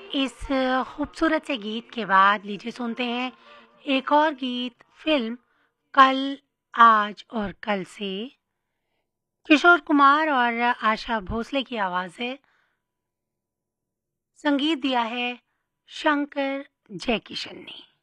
इस खूबसूरत से गीत के बाद लीजिए सुनते हैं एक और गीत फिल्म कल, आज और कल से। किशोर कुमार और आशा भोसले की आवाज़ है। संगीत दिया है शंकर जयकिशन ने।